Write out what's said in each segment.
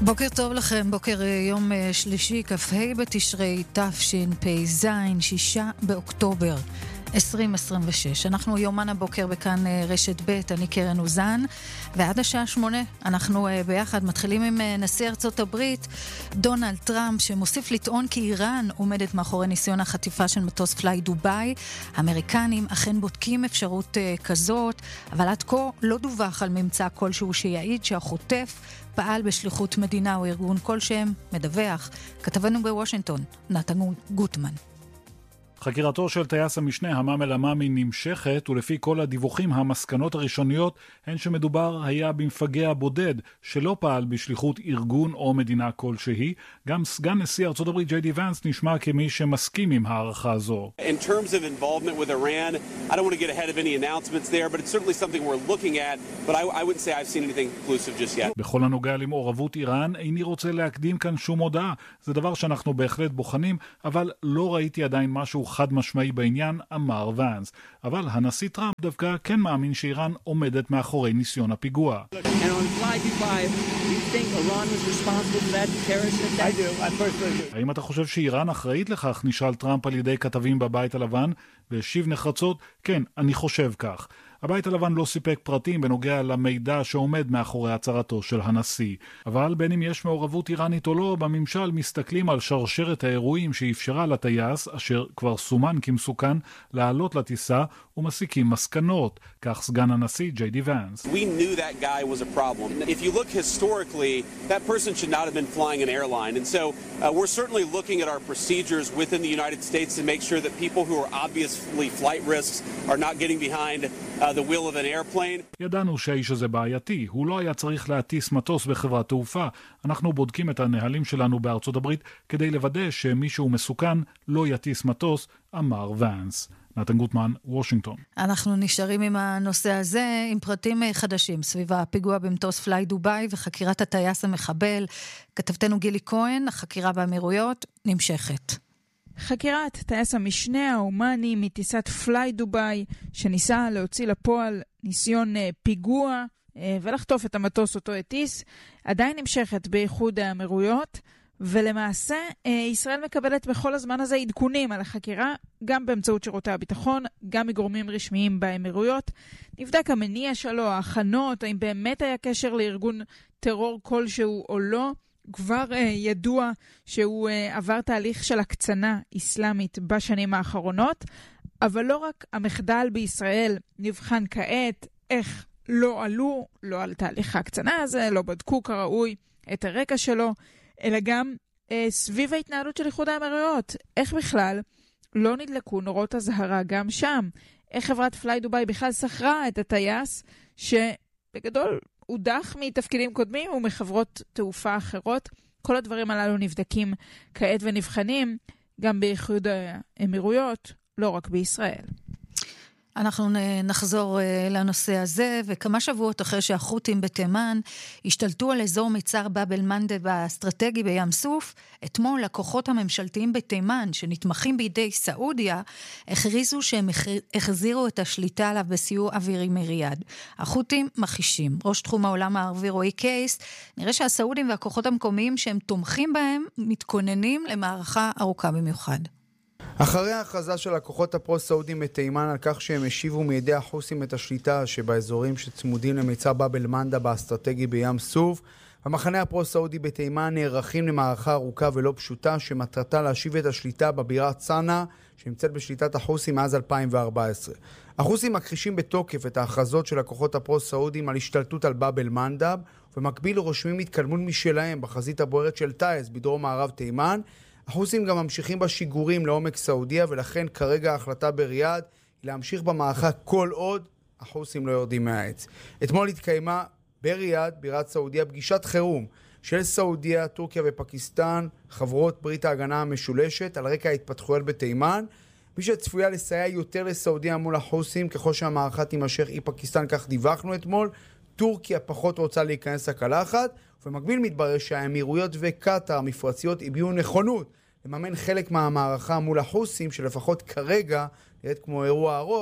בוקר טוב לכם, בוקר יום שלישי, כ"ה בתשרי תשפ"ז, 6 באוקטובר 2026. אנחנו יומן הבוקר בכאן רשת ב', אני קרן אוזן, ועד השעה 8 אנחנו ביחד מתחילים עם נשיא ארצות הברית דונלד טראמפ, שמוסיף לטעון כי איראן עומדת מאחורי ניסיון החטיפה של מטוס פליי דוביי. האמריקנים אכן בודקים אפשרות כזאת, אבל עד כה לא דווח על ממצא כלשהו שיעיד שהחוטף פעל בשליחות מדינה או ארגון כלשהם. מדווח כתבנו בוושינגטון נתן גוטמן. חקירתו של טייס המשנה המם אל-עמאמי נמשכת, ולפי כל הדיווחים המסקנות הראשוניות הן שמדובר היה במפגע בודד שלא פעל בשליחות ארגון או מדינה כלשהי. גם סגן נשיא ארצות הברית ג'יי די ונס נשמע כמי שמסכים עם הערכה הזו. In terms of involvement with Iran, I don't want to get ahead of any announcements there, but it's certainly something we're looking at, but I wouldn't say I've seen anything conclusive just yet. בכל הנוגע למעורבות איראן, איני רוצה להקדים כאן שום הודעה. זה דבר שאנחנו בהחלט בוחנים, אבל לא ראיתי עדיין משהו חד משמעי בעניין, אמר ונס. אבל הנשיא טראמפ דווקא כן מאמין שאיראן עומדת מאחורי ניסיון הפיגוע. האם אתה חושב שאיראן אחראית לכך? נשאל טראמפ על ידי כתבים בבית הלבן, והשיב נחרצות, כן, אני חושב כך. הבית הלבן לא סיפק פרטים בנוגע למידע שעומד מאחורי הצהרתו של הנשיא. אבל בין אם יש מעורבות איראנית או לא, בממשל מסתכלים על שרשרת האירועים שאפשרה לטייס, אשר כבר סומן כמסוכן, לעלות לטיסה, ומסיקים מסקנות. כך סגן הנשיא ג'יי די ונס. We knew that guy was a problem. If you look historically, that person should not have been flying an airline. And so we're certainly looking at our procedures within the United States to make sure that people who are obviously flight risks are not getting behind the wheel of an airplane. ידענו שהאיש הזה בעייתי. הוא לא היה צריך להטיס מטוס בחברת תעופה. אנחנו בודקים את הנהלים שלנו בארצות הברית כדי לוודא שמישהו מסוכן לא יטיס מטוס, אמר ונס. נתן גוטמן, וושינגטון. אנחנו נשארים עם הנושא הזה, עם פרטים חדשים סביב הפיגוע במטוס פליי דוביי וחקירת הטייס המחבל. כתבתנו גילי כהן, החקירה באמירויות נמשכת. חקירת טייס המשנה האומני מטיסת פליי דוביי, שניסה להוציא לפועל ניסיון פיגוע ולחטוף את המטוס אותו הטיס, עדיין נמשכת באיחוד האמירויות. ולמעשה ישראל מקבלת בכל הזמן הזה עדכונים על החקירה, גם באמצעות שירותי הביטחון, גם מגורמים רשמיים באמירויות. נבדק המניע שלו, ההכנות, האם באמת היה קשר לארגון טרור כלשהו או לא. כבר ידוע שהוא עבר תהליך של הקצנה איסלאמית בשנים האחרונות, אבל לא רק המחדל בישראל נבחן כעת, איך לא עלו, לא על תהליך ההקצנה הזה, לא בדקו כראוי את הרקע שלו, אלא גם סביב ההתנהלות של איחוד האמירויות. איך בכלל לא נדלקו נורות הזהרה גם שם? איך חברת פליי דוביי בכלל שכרה את הטייס שבגדול הודח מתפקידים קודמים ומחברות תעופה אחרות? כל הדברים הללו נבדקים כעת ונבחנים גם באיחוד האמירויות, לא רק בישראל. אנחנו נחזור לנושא הזה, וכמה שבועות אחרי שהחות'ים בתימן השתלטו על אזור מצר באב אל-מנדב האסטרטגי בים סוף, אתמול הכוחות הממשלתיים בתימן שנתמכים בידי סעודיה הכריזו שהם החזירו את השליטה עליו בסיוע אווירי מריאד. החות'ים מחישים. ראש תחום העולם הערבי רועי קייס, נראה שהסעודים והכוחות המקומיים שהם תומכים בהם מתכוננים למערכה ארוכה במיוחד. אחרי ההכרזה של הכוחות הפרו-סעודים בתימן על כך שהם השיבו מידי החות'ים את השליטה שבאזורים שצמודים למצר באב אל-מנדב האסטרטגי בים סוף, המחנה הפרו-סעודי בתימן נערכים למערכה ארוכה ולא פשוטה שמטרתה להשיב את השליטה בבירה צנעא שנמצאת בשליטת החות'ים מאז 2014. החות'ים מכחישים בתוקף את ההכרזות של הכוחות הפרו-סעודים על השתלטות על באב אל-מנדב, ובמקביל רושמים התקדמות משלהם בחזית הבוערת של טייס בדרום מערב תימן. החות'ים גם ממשיכים בשיגורים לעומק סעודיה, ולכן כרגע ההחלטה בריאד היא להמשיך במערכה כל עוד החות'ים לא יורדים מהעץ. אתמול התקיימה בריאד, בירת סעודיה, פגישת חירום של סעודיה, טורקיה ופקיסטן, חברות ברית ההגנה המשולשת, על רקע ההתפתחויות בתימן. מי שצפויה לסייע יותר לסעודיה מול החות'ים ככל שהמערכה תימשך היא פקיסטן, כך דיווחנו אתמול. טורקיה פחות רוצה להיכנס לקלחת, ובמקביל מתברר שהאמירויות וקטר המפרציות הביעו נכונות לממן חלק מהמערכה מול החות'ים, שלפחות כרגע נראית כמו אירוע ארוך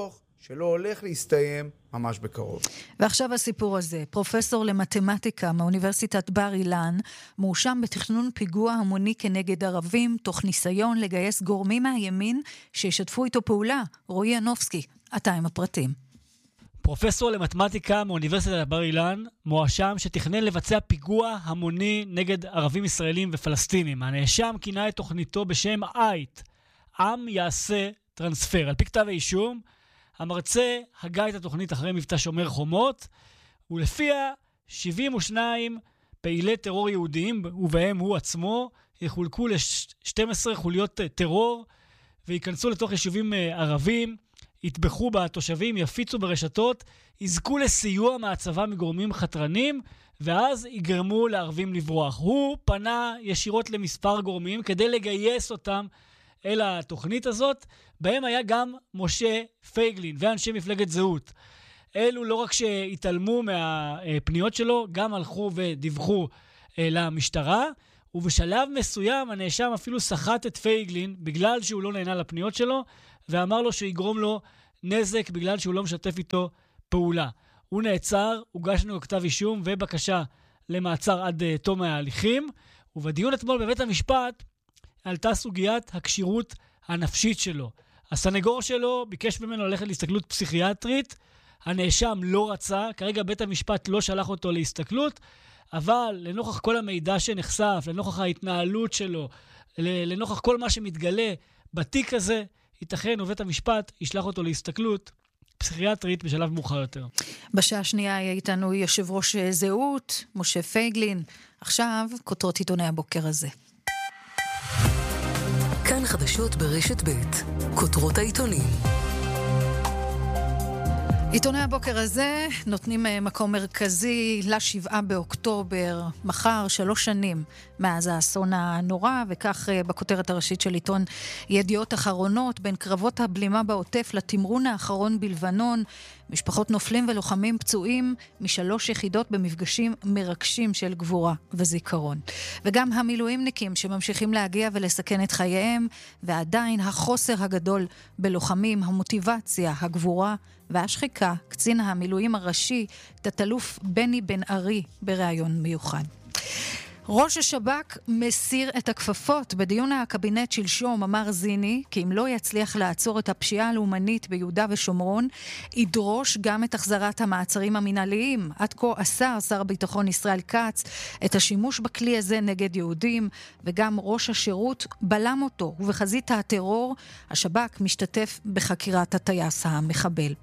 שלא הולך להסתיים ממש בקרוב. ועכשיו הסיפור הזה. פרופסור למתמטיקה מאוניברסיטת בר אילן מואשם בתכנון פיגוע המוני כנגד ערבים, תוך ניסיון לגייס גורמים מהימין שישתפו איתו פעולה. רועי ינובסקי, אתה עם הפרטים. פרופסור למתמטיקה מאוניברסיטת בר אילן מואשם שתכנן לבצע פיגוע המוני נגד ערבים ישראלים ופלסטינים. הנאשם כינה את תוכניתו בשם אייט, עם יעשה טרנספר. על פי כתב האישום, המרצה הגה את התוכנית אחרי מבצע שומר חומות, ולפיה 72 פעילי טרור יהודיים, ובהם הוא עצמו, יחולקו ל-12 חוליות טרור, וייכנסו לתוך יישובים ערבים, יטבחו בתושבים, יפיצו ברשתות, יזכו לסיוע מהצבא מגורמים חתרנים, ואז יגרמו לערבים לברוח. הוא פנה ישירות למספר גורמים כדי לגייס אותם אל התוכנית הזאת, בהם היה גם משה פייגלין ואנשי מפלגת זהות. אלו לא רק שהתעלמו מהפניות שלו, גם הלכו ודיווחו למשטרה, ובשלב מסוים הנאשם אפילו סחט את פייגלין בגלל שהוא לא נהנה לפניות שלו, ואמר לו שיגרום לו נזק בגלל שהוא לא משתף איתו פעולה. הוא נעצר, הוגש לנו כתב אישום ובקשה למעצר עד תום ההליכים, ובדיון אתמול בבית המשפט עלתה סוגיית הקשירות הנפשית שלו. הסנגור שלו ביקש ממנו ללכת להסתכלות פסיכיאטרית, הנאשם לא רצה, כרגע בית המשפט לא שלח אותו להסתכלות, אבל לנוכח כל המידע שנחשף, לנוכח ההתנהלות שלו, לנוכח כל מה שמתגלה בתיק הזה, ייתכן ובית המשפט ישלח אותו להסתכלות פסיכיאטרית בשלב מאוחר יותר. בשעה השנייה היה איתנו יושב ראש זהות, משה פייגלין. עכשיו כותרות עיתוני הבוקר הזה. כאן חדשות ברשת ב' כותרות העיתונים. עיתוני הבוקר הזה נותנים מקום מרכזי ל7 באוקטובר, מחר 3 שנים מאז האסון הנורא, וכך בכותרת הראשית של עיתון ידיעות אחרונות, בין קרבות הבלימה בעוטף לתמרון האחרון בלבנון, משפחות נופלים ולוחמים פצועים מ3 יחידות במפגשים מרגשים של גבורה וזיכרון. וגם המילואימניקים שממשיכים להגיע ולסכן את חייהם, ועדיין החוסר הגדול בלוחמים, המוטיבציה, הגבורה והשחיקה, קצין המילואים הראשי, תת-אלוף בני בן ארי, בראיון מיוחד. ראש השב"כ מסיר את הכפפות. בדיון הקבינט שלשום אמר זיני כי אם לא יצליח לעצור את הפשיעה הלאומנית ביהודה ושומרון, ידרוש גם את החזרת המעצרים המנהליים. עד כה אסר שר הביטחון ישראל כץ את השימוש בכלי הזה נגד יהודים, וגם ראש השירות בלם אותו. ובחזית הטרור השב"כ משתתף בחקירת הטייס המחבל.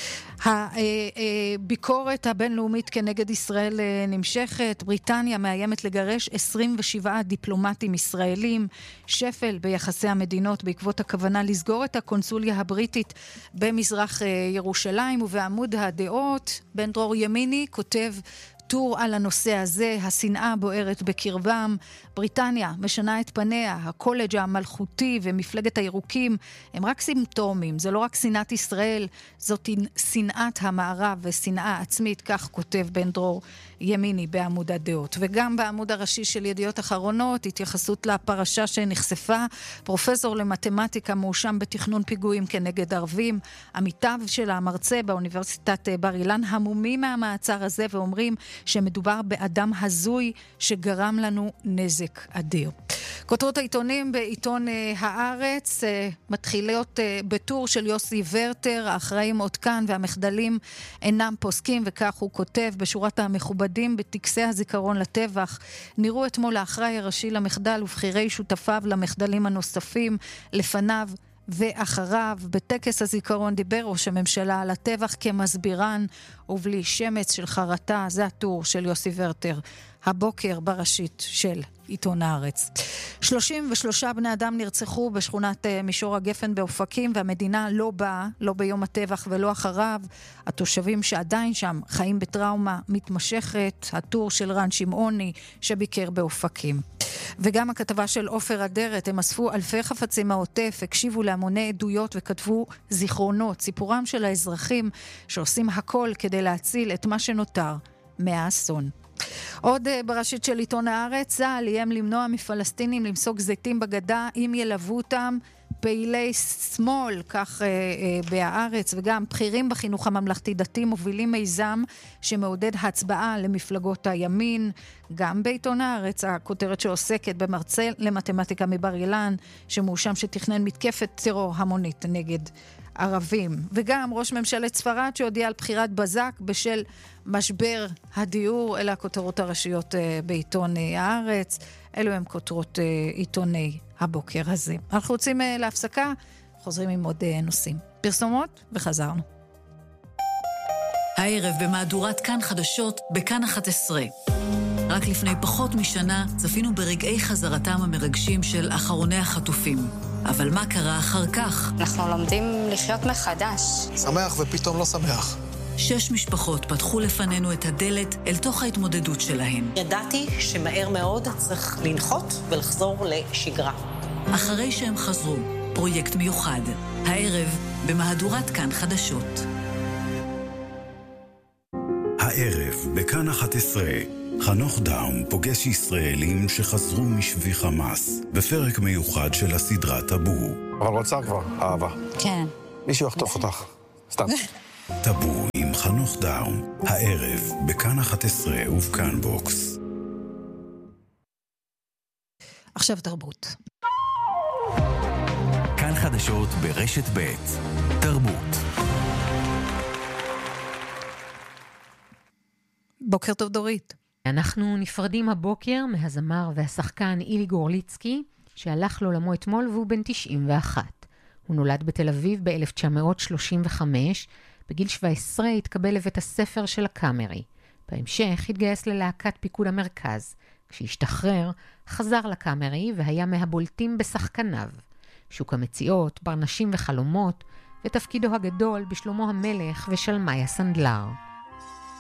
הביקורת הבינלאומית כנגד ישראל נמשכת. בריטניה מאיימת לגרש 27 דיפלומטים ישראלים. שפל ביחסי המדינות בעקבות הכוונה לסגור את הקונסוליה הבריטית במזרח ירושלים. ובעמוד הדעות בן דרור ימיני כותב טור על הנושא הזה, השנאה בוערת בקרבם. בריטניה משנה את פניה, הקולג' המלכותי ומפלגת הירוקים הם רק סימפטומים, זה לא רק שנאת ישראל, זאת שנאת המערב ושנאה עצמית, כך כותב בן דרור ימיני בעמוד הדעות. וגם בעמוד הראשי של ידיעות אחרונות, התייחסות לפרשה שנחשפה, פרופסור למתמטיקה מואשם בתכנון פיגועים כנגד ערבים, עמיתיו של המרצה באוניברסיטת בר אילן המומים מהמעצר הזה ואומרים שמדובר באדם הזוי שגרם לנו נזק אדיר. כותרות העיתונים בעיתון הארץ מתחילות בטור של יוסי ורטר, האחראים עוד כאן והמחדלים אינם פוסקים, וכך הוא כותב בשורת המכובדים בטקסי הזיכרון לטבח. נראו אתמול האחראי הראשי למחדל ובחירי שותפיו למחדלים הנוספים לפניו ואחריו. בטקס הזיכרון דיבר ראש הממשלה על הטבח כמסבירן ובלי שמץ של חרטה. זה הטור של יוסי ורטר הבוקר בראשית של עיתון הארץ. 33 בני אדם נרצחו בשכונת מישור הגפן באופקים, והמדינה לא באה, לא ביום הטבח ולא אחריו. התושבים שעדיין שם חיים בטראומה מתמשכת. הטור של רן שמעוני שביקר באופקים. וגם הכתבה של עופר אדרת, הם אספו אלפי חפצים מהעוטף, הקשיבו להמוני עדויות וכתבו זיכרונות, סיפורם של האזרחים שעושים הכל כדי להציל את מה שנותר מהאסון. עוד בראשית של עיתון הארץ, צה"ל איים למנוע מפלסטינים למסוק זיתים בגדה אם ילוו אותם פעילי שמאל, כך בהארץ, וגם בכירים בחינוך הממלכתי-דתי מובילים מיזם שמעודד הצבעה למפלגות הימין. גם בעיתון הארץ, הכותרת שעוסקת במרצה למתמטיקה מבר אילן, שמואשם שתכנן מתקפת טרור המונית נגד ערבים. וגם ראש ממשלת ספרד שהודיע על בחירת בזק בשל משבר הדיור. אלה הכותרות הראשיות בעיתון הארץ. אלו הם כותרות עיתוני הבוקר הזה. אנחנו רוצים להפסקה, חוזרים עם עוד נושאים. פרסומות וחזרנו. הערב במהדורת כאן חדשות בכאן 11. רק לפני פחות משנה צפינו ברגעי חזרתם המרגשים של אחרוני החטופים. אבל מה קרה אחר כך? אנחנו לומדים לחיות מחדש. שמח ופתאום לא שמח. 6 משפחות פתחו לפנינו את הדלת אל תוך ההתמודדות שלהן. ידעתי שמהר מאוד צריך לנחות ולחזור לשגרה. אחרי שהם חזרו, פרויקט מיוחד. הערב במהדורת כאן חדשות. הערב בכאן 11. חנוך דאום פוגש ישראלים שחזרו משבי חמאס, בפרק מיוחד של הסדרה טאבו. אבל רוצה כבר, אהבה. כן. מישהו יחתוך אותך. סתם. טאבו עם חנוך דאום, הערב בכאן 11 ובכאן בוקס. עכשיו תרבות. כאן חדשות ברשת ב' תרבות. בוקר טוב דורית. אנחנו נפרדים הבוקר מהזמר והשחקן אילי גורליצקי, שהלך לעולמו אתמול והוא בן 91. הוא נולד בתל אביב ב-1935, בגיל 17 התקבל לבית הספר של הקאמרי. בהמשך התגייס ללהקת פיקוד המרכז. כשהשתחרר, חזר לקאמרי והיה מהבולטים בשחקניו. שוק המציאות, ברנשים וחלומות, ותפקידו הגדול בשלמה המלך ושלמי הסנדלר.